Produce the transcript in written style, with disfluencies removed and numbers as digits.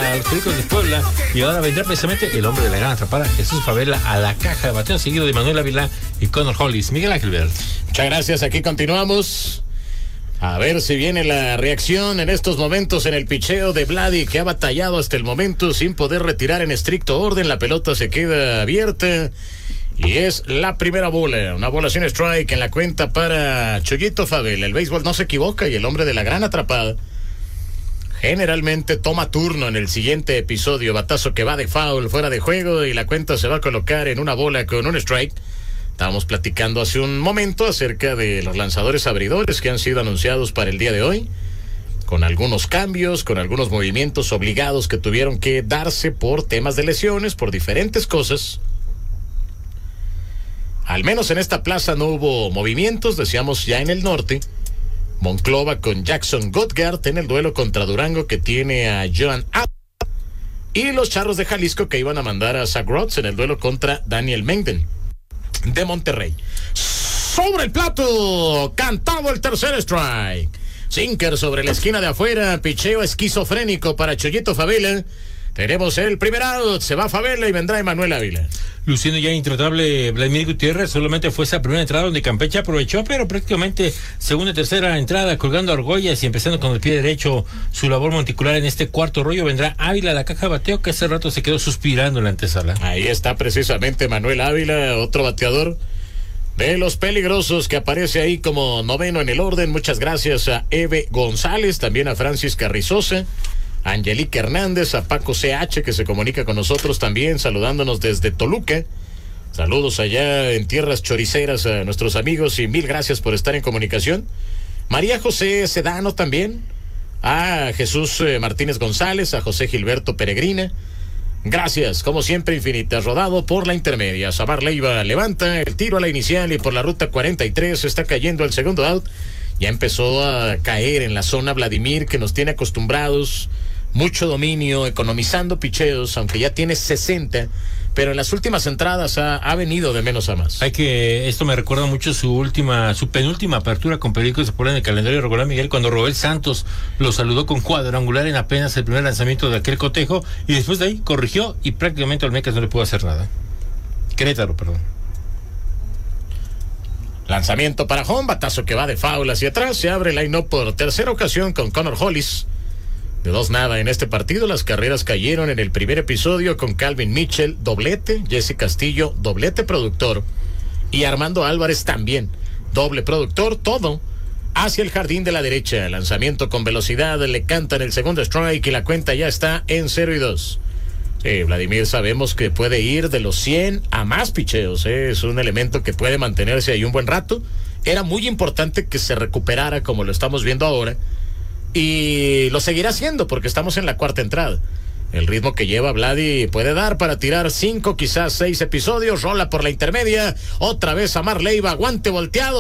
a los Pericos de Puebla y ahora vendrá precisamente el hombre de la gran atrapada, Jesús Favela, a la caja de bateo, seguido de Manuel Ávila y Connor Hollis. Miguel Ángel. Muchas gracias, aquí continuamos. A ver si viene la reacción en estos momentos en el picheo de Vladi, que ha batallado hasta el momento sin poder retirar en estricto orden. La pelota se queda abierta y es la primera bola, una bola sin strike en la cuenta para Chuyito Favela. El béisbol no se equivoca y el hombre de la gran atrapada generalmente toma turno en el siguiente episodio. Batazo que va de foul, fuera de juego, y la cuenta se va a colocar en una bola con un strike. Estábamos platicando hace un momento acerca de los lanzadores abridores que han sido anunciados para el día de hoy, con algunos cambios, con algunos movimientos obligados que tuvieron que darse por temas de lesiones, por diferentes cosas. Al menos en esta plaza no hubo movimientos, decíamos ya en el norte. Monclova con Jackson Gottgart en el duelo contra Durango, que tiene a Joan App, y los Charros de Jalisco, que iban a mandar a Zach Rotz en el duelo contra Daniel Mengden de Monterrey. Sobre el plato, cantado el tercer strike. Sinker sobre la esquina de afuera, picheo esquizofrénico para Chuyito Favela. Tenemos el primer out, se va Favela y vendrá Emanuel Ávila. Luciendo ya intratable Vladimir Gutiérrez, solamente fue esa primera entrada donde Campeche aprovechó, pero prácticamente segunda y tercera entrada colgando argollas y empezando con el pie derecho su labor monticular en este cuarto rollo. Vendrá Ávila a la caja de bateo, que hace rato se quedó suspirando en la antesala. Ahí está precisamente Manuel Ávila, otro bateador de los peligrosos que aparece ahí como noveno en el orden. Muchas gracias a Eve González, también a Francis Carrizosa, a Angelique Hernández, a Paco CH, que se comunica con nosotros también, saludándonos desde Toluca. Saludos allá en tierras choriceras a nuestros amigos y mil gracias por estar en comunicación. María José Sedano también, a Jesús Martínez González, a José Gilberto Peregrina. Gracias, como siempre, infinitas. Rodado por la intermedia. Samar Leiva levanta el tiro a la inicial y por la ruta 43 está cayendo el segundo out. Ya empezó a caer en la zona Vladimir, que nos tiene acostumbrados. Mucho dominio, economizando picheos, aunque ya tiene 60, pero en las últimas entradas ha venido de menos a más. Esto me recuerda mucho su penúltima apertura con Pericos de Puebla en el calendario regular, Miguel, cuando Roel Santos lo saludó con cuadrangular en apenas el primer lanzamiento de aquel cotejo, y después de ahí corrigió y prácticamente Olmecas no le pudo hacer nada. Querétaro, perdón. Lanzamiento para home, batazo que va de foul hacia atrás. Se abre el line-up por tercera ocasión con Connor Hollis. De 2-0 en este partido. Las carreras cayeron en el primer episodio con Calvin Mitchell, doblete, Jesse Castillo, doblete productor, y Armando Álvarez también, doble productor, todo hacia el jardín de la derecha. Lanzamiento con velocidad, le cantan el segundo strike y la cuenta ya está en 0-2. Vladimir sabemos que puede ir de los 100 a más picheos, es un elemento que puede mantenerse ahí un buen rato. Era muy importante que se recuperara como lo estamos viendo ahora, y lo seguirá haciendo porque estamos en la cuarta entrada. El ritmo que lleva Vladi puede dar para tirar 5, quizás 6 episodios. Rola por la intermedia, otra vez Samar Leiva, guante volteado.